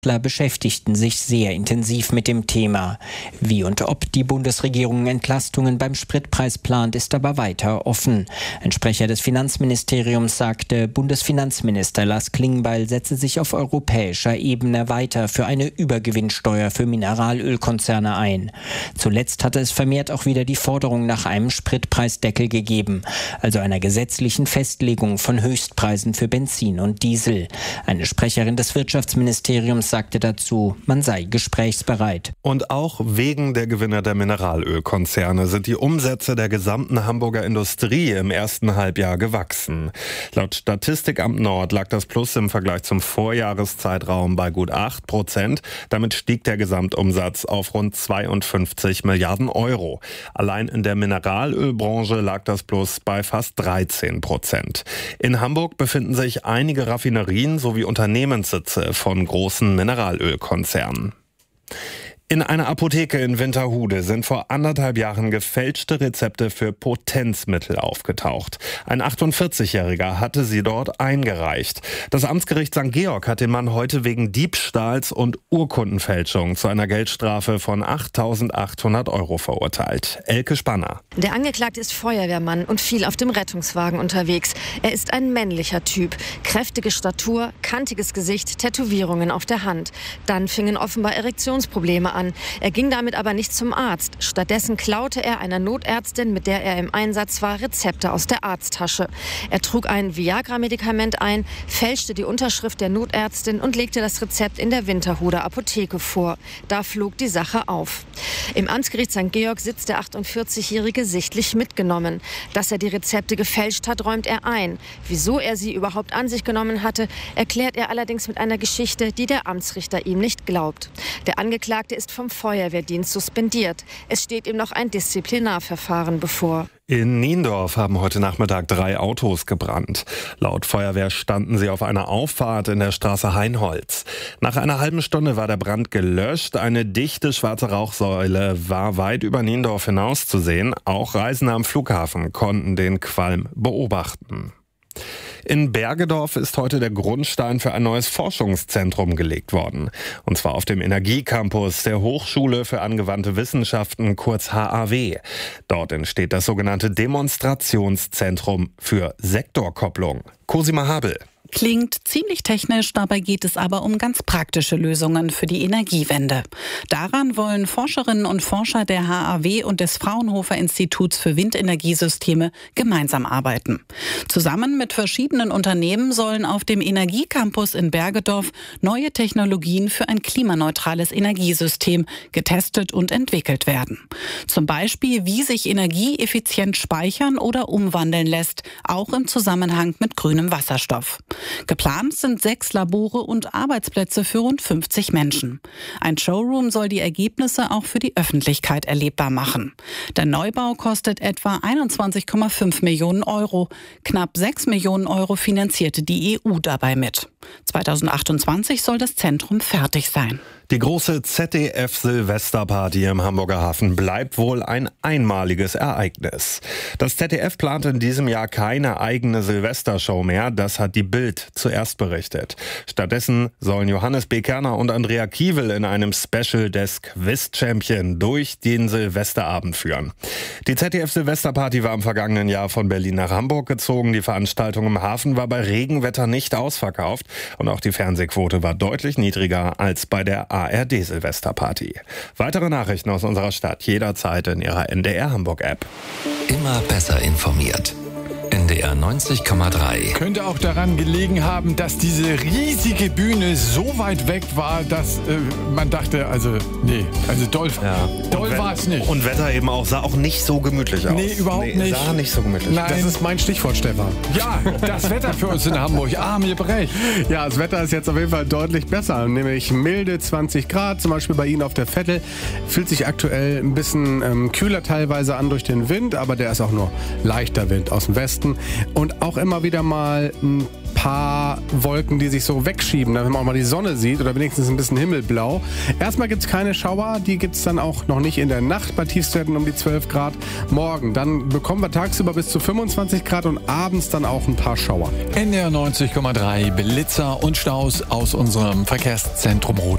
beschäftigten sich sehr intensiv mit dem Thema. Wie und ob die Bundesregierung Entlastungen beim Spritpreis plant, ist aber weiter offen. Ein Sprecher des Finanzministeriums sagte, Bundesfinanzminister Lars Klingbeil setze sich auf europäischer Ebene weiter für eine Übergewinnsteuer für Mineralölkonzerne ein. Zuletzt hatte es vermehrt auch wieder die Forderung nach einem Spritpreisdeckel gegeben, also einer gesetzlichen Festlegung von Höchstpreisen für Benzin und Diesel. Eine Sprecherin des Wirtschaftsministeriums sagte dazu, man sei gesprächsbereit. Und auch wegen der Gewinne der Mineralölkonzerne sind die Umsätze der gesamten Hamburger Industrie im ersten Halbjahr gewachsen. Laut Statistikamt Nord lag das Plus im Vergleich zum Vorjahreszeitraum bei gut 8%. Damit stieg der Gesamtumsatz auf rund 52 Milliarden Euro. Allein in der Mineralölbranche lag das Plus bei fast 13%. In Hamburg befinden sich einige Raffinerien sowie Unternehmenssitze von großen Mineralölkonzernen. In einer Apotheke in Winterhude sind vor 1,5 Jahren gefälschte Rezepte für Potenzmittel aufgetaucht. Ein 48-Jähriger hatte sie dort eingereicht. Das Amtsgericht St. Georg hat den Mann heute wegen Diebstahls und Urkundenfälschung zu einer Geldstrafe von 8.800 € verurteilt. Elke Spanner. Der Angeklagte ist Feuerwehrmann und viel auf dem Rettungswagen unterwegs. Er ist ein männlicher Typ. Kräftige Statur, kantiges Gesicht, Tätowierungen auf der Hand. Dann fingen offenbar Erektionsprobleme an. Er ging damit aber nicht zum Arzt. Stattdessen klaute er einer Notärztin, mit der er im Einsatz war, Rezepte aus der Arzttasche. Er trug ein Viagra-Medikament ein, fälschte die Unterschrift der Notärztin und legte das Rezept in der Winterhuder Apotheke vor. Da flog die Sache auf. Im Amtsgericht St. Georg sitzt der 48-Jährige sichtlich mitgenommen. Dass er die Rezepte gefälscht hat, räumt er ein. Wieso er sie überhaupt an sich genommen hatte, erklärt er allerdings mit einer Geschichte, die der Amtsrichter ihm nicht glaubt. Der Angeklagte ist vom Feuerwehrdienst suspendiert. Es steht ihm noch ein Disziplinarverfahren bevor. In Niendorf haben heute Nachmittag 3 Autos gebrannt. Laut Feuerwehr standen sie auf einer Auffahrt in der Straße Heinholz. Nach einer halben Stunde war der Brand gelöscht. Eine dichte schwarze Rauchsäule war weit über Niendorf hinaus zu sehen. Auch Reisende am Flughafen konnten den Qualm beobachten. In Bergedorf ist heute der Grundstein für ein neues Forschungszentrum gelegt worden. Und zwar auf dem Energiecampus der Hochschule für angewandte Wissenschaften, kurz HAW. Dort entsteht das sogenannte Demonstrationszentrum für Sektorkopplung. Cosima Habel. Klingt ziemlich technisch, dabei geht es aber um ganz praktische Lösungen für die Energiewende. Daran wollen Forscherinnen und Forscher der HAW und des Fraunhofer Instituts für Windenergiesysteme gemeinsam arbeiten. Zusammen mit verschiedenen Unternehmen sollen auf dem Energiecampus in Bergedorf neue Technologien für ein klimaneutrales Energiesystem getestet und entwickelt werden. Zum Beispiel, wie sich Energie effizient speichern oder umwandeln lässt, auch im Zusammenhang mit grünem Wasserstoff. Geplant sind 6 Labore und Arbeitsplätze für rund 50 Menschen. Ein Showroom soll die Ergebnisse auch für die Öffentlichkeit erlebbar machen. Der Neubau kostet etwa 21,5 Millionen €. Knapp 6 Millionen € finanzierte die EU dabei mit. 2028 soll das Zentrum fertig sein. Die große ZDF-Silvesterparty im Hamburger Hafen bleibt wohl ein einmaliges Ereignis. Das ZDF plant in diesem Jahr keine eigene Silvestershow mehr, das hat die Bild zuerst berichtet. Stattdessen sollen Johannes B. Kerner und Andrea Kiewel in einem Special des Quiz-Champion durch den Silvesterabend führen. Die ZDF-Silvesterparty war im vergangenen Jahr von Berlin nach Hamburg gezogen. Die Veranstaltung im Hafen war bei Regenwetter nicht ausverkauft und auch die Fernsehquote war deutlich niedriger als bei der ARD-Silvesterparty. Weitere Nachrichten aus unserer Stadt jederzeit in Ihrer NDR Hamburg-App. Immer besser informiert. NDR 90,3. Könnte auch daran gelegen haben, dass diese riesige Bühne so weit weg war, dass man dachte, doll war es nicht. Und Wetter eben auch, sah auch nicht so gemütlich aus. Nee, überhaupt nicht. Sah nicht so gemütlich. Nein. Das ist mein Stichwort, Stefan. Ja, das Wetter für uns in Hamburg. Mir recht. Ja, das Wetter ist jetzt auf jeden Fall deutlich besser. Nämlich milde 20 Grad, zum Beispiel bei Ihnen auf der Vettel. Fühlt sich aktuell ein bisschen kühler teilweise an durch den Wind, aber der ist auch nur leichter Wind aus dem Westen. Und auch immer wieder mal ein paar Wolken, die sich so wegschieben, damit man auch mal die Sonne sieht oder wenigstens ein bisschen himmelblau. Erstmal gibt es keine Schauer, die gibt es dann auch noch nicht in der Nacht bei Tiefstwerten um die 12 Grad. Morgen, dann bekommen wir tagsüber bis zu 25 Grad und abends dann auch ein paar Schauer. NDR 90,3 Blitzer und Staus aus unserem Verkehrszentrum Rot.